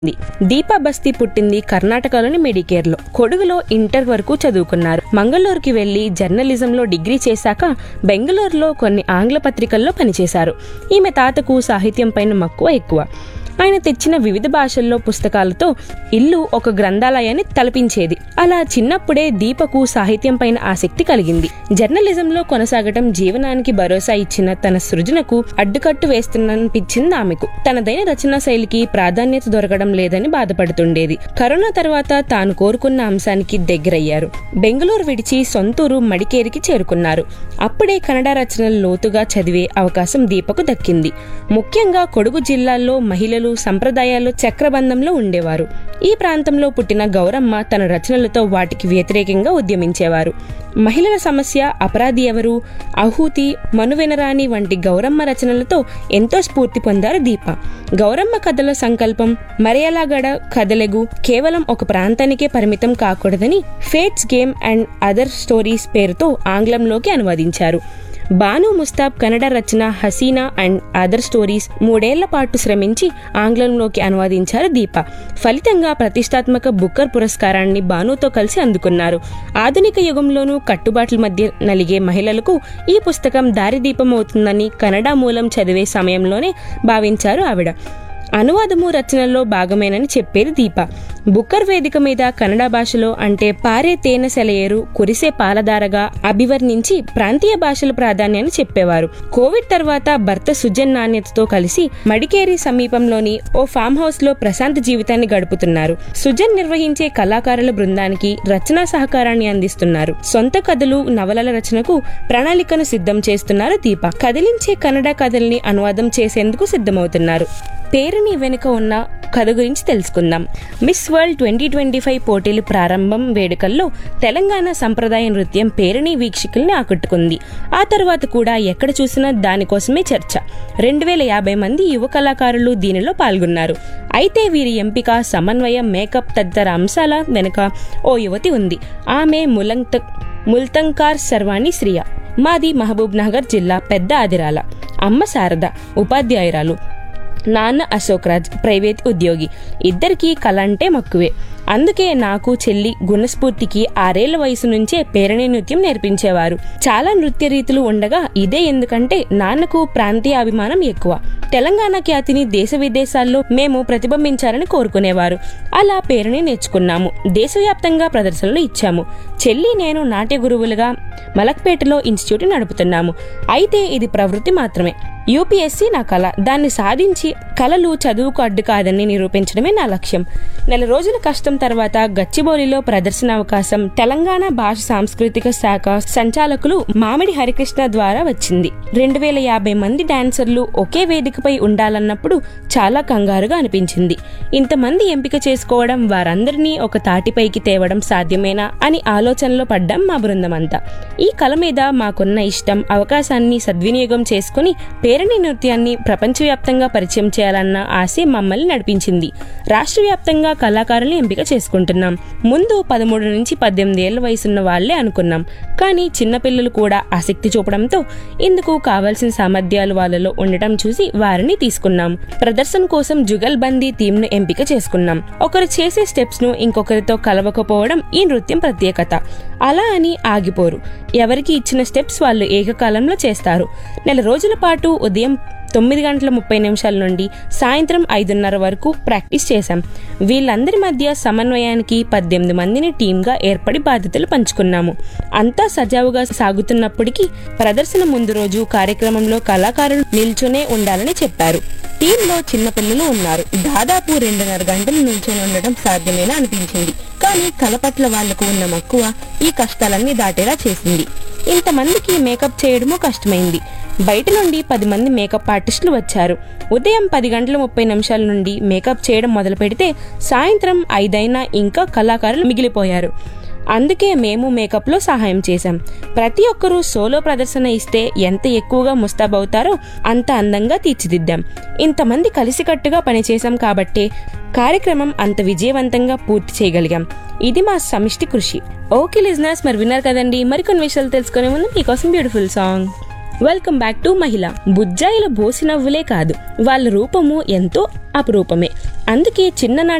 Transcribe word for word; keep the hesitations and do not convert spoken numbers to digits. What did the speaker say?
దీపా బస్తీ పుట్టింది కర్ణాటకలోని మెడికేర్లో. కొడుగులో ఇంటర్ వరకు చదువుకున్నారు. మంగళూరుకి వెళ్లి జర్నలిజంలో డిగ్రీ చేశాక బెంగళూరులో కొన్ని ఆంగ్ల పత్రికల్లో పనిచేశారు. ఈమె తాతకు సాహిత్యం పైన మక్కువ ఎక్కువ. ఆయన తెచ్చిన వివిధ భాషల్లో పుస్తకాలతో ఇల్లు ఒక గ్రంథాలయాన్ని తలపించేది. అలా చిన్నప్పుడే దీపకు సాహిత్యం పైన ఆసక్తి కలిగింది. జర్నలిజంలో కొనసాగటం జీవనానికి భరోసా ఇచ్చిన తన సృజనకు అడ్డుకట్టు వేస్తున్ననిపించింది ఆమెకు. తనదైన రచనా శైలికి ప్రాధాన్యత దొరకడం లేదని బాధపడుతుండేది. కరోనా తర్వాత తాను కోరుకున్న అంశానికి దగ్గరయ్యారు. బెంగళూరు విడిచి సొంతూరు మడికేరికి చేరుకున్నారు. అప్పుడే కన్నడ రచనలు లోతుగా చదివే అవకాశం దీపకు దక్కింది. ముఖ్యంగా కొడుగు జిల్లాల్లో మహిళలు సంప్రదాయాలు చక్రబంధంలో ఉండేవారు. ఈ ప్రాంతంలో పుట్టిన గౌరమ్మ తన రచనలతో వాటికి వ్యతిరేకంగా ఉద్యమించేవారు. మహిళల సమస్య, అపరాధి ఎవరు, ఆహుతి, మనువెనరాని వంటి గౌరమ్మ రచనలతో ఎంతో స్ఫూర్తి పొందారు దీప. గౌరమ్మ కథల సంకల్పం మరియలాగడ కథలెగు కేవలం ఒక ప్రాంతానికే పరిమితం కాకూడదని fates game and other stories పేరుతో ఆంగ్లంలోకి అనువదించారు. బాను ముస్తాబ్ కన్నడ రచన హసీనా అండ్ అదర్ స్టోరీస్ మూడేళ్ల పాటు శ్రమించి ఆంగ్లంలోకి అనువదించారు దీప. ఫలితంగా ప్రతిష్టాత్మక బుక్కర్ పురస్కారాన్ని బానుతో కలిసి అందుకున్నారు. ఆధునిక యుగంలోనూ కట్టుబాట్ల మధ్య నలిగే మహిళలకు ఈ పుస్తకం దారిదీపం అవుతుందని కన్నడ మూలం చదివే సమయంలోనే భావించారు ఆవిడ. అనువాదము రచనల్లో భాగమేనని చెప్పేది దీప. బుక్కర్ వేదిక మీద కన్నడ భాషలో అంటే పారే తేనె సెలయేరు, కురిసే పాలధారగా అభివర్ణించి ప్రాంతీయ భాషల ప్రాధాన్యాన్ని చెప్పేవారు. కోవిడ్ తర్వాత భర్త సుజన్ నాణ్యతతో కలిసి మడికేరి సమీపంలోని ఓ ఫామ్ హౌస్ లో ప్రశాంత జీవితాన్ని గడుపుతున్నారు. సుజన్ నిర్వహించే కళాకారుల బృందానికి రచనా సహకారాన్ని అందిస్తున్నారు. సొంత కథలు, నవలల రచనకు ప్రణాళికను సిద్ధం చేస్తున్నారు దీప. కదిలించే కన్నడ కథల్ని అనువాదం చేసేందుకు సిద్ధమవుతున్నారు. పేరుని వెనుక ఉన్న కథ గురించి తెలుసుకుందాం. Miss world twenty twenty five పోటీలు ప్రారంభం వేడుకల్లో తెలంగాణ సంప్రదాయ నృత్యం పేరుని వీక్షకుల్ని ఆకట్టుకుంది. ఆ తర్వాత కూడా ఎక్కడ చూసినా దానికోసమే చర్చ. రెండు వేల యాభై మంది యువ కళాకారులు దీనిలో పాల్గొన్నారు. అయితే వీరి ఎంపిక, సమన్వయం, మేకప్ తదితర అంశాల వెనుక ఓ యువతి ఉంది. ఆమె ములంత ముల్తంకార్ శర్వాణి శ్రియ. మాది మహబూబ్ నగర్ జిల్లా పెద్ద ఆదిరాల. అమ్మ శారద ఉపాధ్యాయురాలు, నాన్న అశోక్ రాజ్ ప్రైవేట్ ఉద్యోగి. ఇద్దరికీ కళ అంటే మక్కువే. అందుకే నాకు చెల్లి గుణస్ఫూర్తికి ఆరేళ్ల వయసు నుంచే పేరణి నృత్యం నేర్పించేవారు. చాలా నృత్య రీతులు ఉండగా ఇదే ఎందుకంటే నాన్నకు ప్రాంతీయ అభిమానం ఎక్కువ. తెలంగాణ ఖ్యాతిని దేశ విదేశాల్లో మేము ప్రతిబింబించాలని కోరుకునేవారు. అలా పేరుని నేర్చుకున్నాము. దేశవ్యాప్తంగా ప్రదర్శనలు ఇచ్చాము. చెల్లి నేను నాట్య గురువులుగా మలక్పేటలో ఇన్స్టిట్యూట్ నడుపుతున్నాము. అయితే ఇది ప్రవృత్తి మాత్రమే. యూపీఎస్సీ నా కళ. దాన్ని సాధించి కళలు చదువుకు అడ్డు కాదని నిరూపించడమే నా లక్ష్యం. నెల రోజుల కష్టం తర్వాత గచ్చిబౌలిలో ప్రదర్శన అవకాశం తెలంగాణ భాష సాంస్కృతిక శాఖ సంచాలకులు మామిడి హరికృష్ణ ద్వారా వచ్చింది. రెండు వేల యాభై మంది డాన్సర్లు ఒకే వేదికపై ఉండాలన్నప్పుడు చాలా కంగారుగా అనిపించింది. ఇంతమంది ఎంపిక చేసుకోవడం, వారందరినీ ఒక తాటిపైకి తేవడం సాధ్యమేనా అని ఆలోచనలో పడ్డాం మా బృందమంతా. ఈ కళ మీద మాకున్న ఇష్టం, అవకాశాన్ని సద్వినియోగం చేసుకుని పేరణి నృత్యాన్ని ప్రపంచవ్యాప్తంగా పరిచయం చేయాలన్న ఆశే మమ్మల్ని నడిపించింది. రాష్ట్ర వ్యాప్తంగా కళాకారుల్ని ఎంపిక చేసుకుంటున్నాం. ముందు పదమూడు నుంచి పద్దెనిమిది ఏళ్ల వయసున్న వాళ్లే అనుకున్నాం. కానీ చిన్నపిల్లలు కూడా ఆసక్తి చూపడంతో ఇందుకు కావాల్సిన సామర్థ్యాలు వాళ్ళలో ఉండటం చూసి వారిని తీసుకున్నాం. ప్రదర్శన కోసం జుగల్బందీ థీమ్ ను ఎంపిక చేసుకున్నాం. ఒకరు చేసే స్టెప్స్ ను ఇంకొకరితో కలవకపోవడం ఈ నృత్యం ప్రత్యేకత. అలా అని ఆగిపోరు. ఎవరికి ఇచ్చిన స్టెప్స్ వాళ్ళు ఏకకాలంలో చేస్తారు. నెల రోజుల పాటు ఉదయం తొమ్మిది గంటల ముప్పై నిమిషాల నుండి సాయంత్రం ఐదున్నర వరకు ప్రాక్టీస్ చేశాం. వీళ్ళందరి మధ్య సమన్వయానికి పద్దెనిమిది మందిని టీంగా ఏర్పడి బాధ్యతలు పంచుకున్నాము. అంతా సజావుగా సాగుతున్నప్పటికీ ప్రదర్శన ముందు రోజు కార్యక్రమంలో కళాకారులు నిల్చునే ఉండాలని చెప్పారు. టీంలో చిన్నపిల్లలు ఉన్నారు. దాదాపు రెండున్నర గంటలు నిల్చొని ఉండడం సాధ్యమేనా అనిపించింది. కానీ కళ పట్ల వాళ్లకు ఉన్న మక్కువ ఈ కష్టాలన్నీ దాటేలా చేసింది. ఇంతమందికి మేకప్ చేయడమూ కష్టమైంది. బయట నుండి పది మంది మేకప్ ఆర్టిస్టులు వచ్చారు. ఉదయం పది గంటల ముప్పై నిమిషాల నుండి మేకప్ చేయడం మొదలు పెడితే సాయంత్రం ఐదైనా ఇంకా కళాకారులు మిగిలిపోయారు. అందుకే మేము మేకప్ లో సహాయం చేశాం. ప్రతి ఒక్కరూ సోలో ప్రదర్శన ఇస్తే ఎంత ఎక్కువగా ముస్తాబవుతారో అంత అందంగా తీర్చిదిద్దాం. ఇంతమంది కలిసికట్టుగా పనిచేశాం కాబట్టే కార్యక్రమం అంత విజయవంతంగా పూర్తి చేయగలిగాం. ఇది మా సమిష్టి కృషి. ఓకే లిజనర్స్, మరి విన్నారు కదండి. మరికొన్ని విషయాలు తెలుసుకునే ముందు మీకోసం beautiful song. Welcome back to మహిళ. బుజ్జాయిల బోసి నవ్వులే కాదు, వాళ్ళ రూపము ఎంతో అపురూపమే. అందుకే చిన్ననాటి